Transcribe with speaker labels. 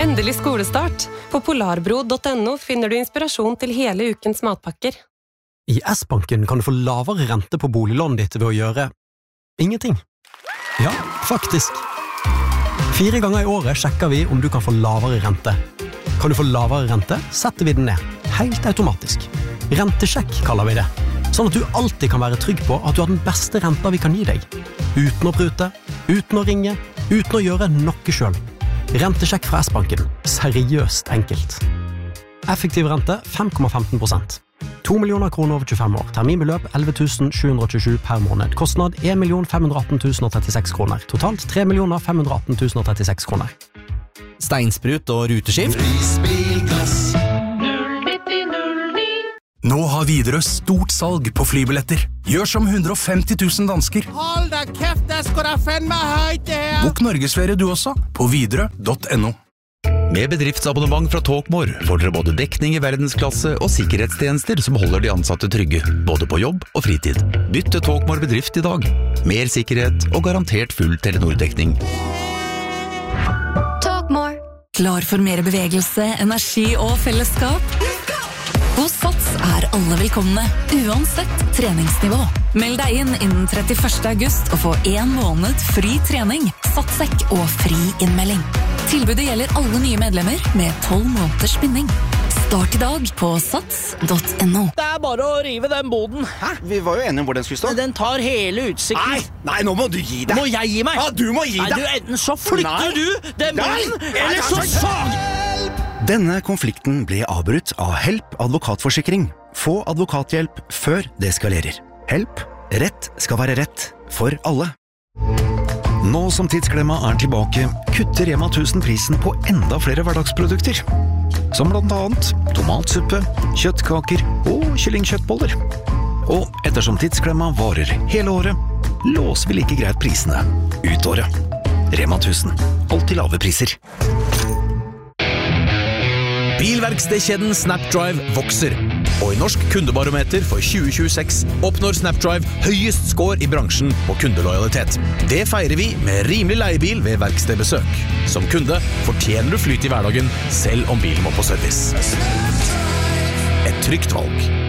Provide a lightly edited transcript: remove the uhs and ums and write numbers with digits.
Speaker 1: Endelig skolestart. På polarbro.no finner du inspirasjon til hele ukens matpakker.
Speaker 2: I S-banken kan du få lavere rente på boliglånet ditt ved å gjøre ingenting. Ja, faktisk. 4 ganger i året sjekker vi om du kan få lavere rente. Kan du få lavere rente, setter vi den ned. Helt automatisk. Rentesjekk kaller vi det. Sånn at du alltid kan være trygg på at du har den beste renta vi kan gi deg. Uten å prute, uten å ringe, uten å gjøre noe selv. Rentesjekk fra S-banken. Seriøst enkelt. Effektiv rente 5,15%. 2 millioner kroner over 25 år. Terminbeløp 11 727 per måned. Kostnad 1 518 036 kroner. Totalt 3 518 036 kroner.
Speaker 3: Steinsprut og ruteskift.
Speaker 4: Prisbilgass.
Speaker 5: Nå har Widerøe stort salg på flybilletter. Gjør som 150 000 dansker.
Speaker 4: Hold da kæft, der skal der fandme højt det her.
Speaker 5: Bok Norgesferie du også på widerøe.no.
Speaker 6: Med bedriftsabonnement fra Talkmore får dere både dekning i verdensklasse og sikkerhetstjenester som holder de ansatte trygge, både på jobb og fritid. Bytt til Talkmore bedrift i dag. Mer sikkerhet og garantert full Telenor-dekning.
Speaker 7: Talkmore. Klar for mer bevegelse, energi og fellesskap? Hos Sats alle velkomne, uansett treningsnivå. Meld deg inn innen 31. august og få 1 måned fri trening, satssekk og fri innmelding. Tilbudet gjelder alle nye medlemmer med 12 måneders binding. Start i dag på sats.no.
Speaker 8: Det bare å rive den boden.
Speaker 9: Hæ? Vi var jo enige om hvor den skulle stå.
Speaker 8: Den tar hele utsikten.
Speaker 9: Nei, nå må du gi deg.
Speaker 8: Må jeg gi meg?
Speaker 9: Ja, du må gi deg.
Speaker 8: Nei, enten så flytter du den boden, eller så sag...
Speaker 10: Denne konflikten ble avbrutt av Help advokatforsikring. Få advokathjelp før det eskalerer. Help. Rett skal være rett for alle. Nå som Tidsklemma tilbake, kutter Rema 1000 prisen på enda flere hverdagsprodukter. Som blant annet tomatsuppe, kjøttkaker og kyllingkjøttboller. Og ettersom Tidsklemma varer hele året, låser vi like greit prisene ut året. Rema 1000. Alltid lave priser.
Speaker 3: Bilverkstedkjeden Snapdrive vokser, og i Norsk kundebarometer for 2026 oppnår Snapdrive høyest score i bransjen på kundelojalitet. Det feirer vi med rimelig leiebil ved verkstedbesøk. Som kunde fortjener du flyt i hverdagen, selv om bilen må på service. Et trygt valg.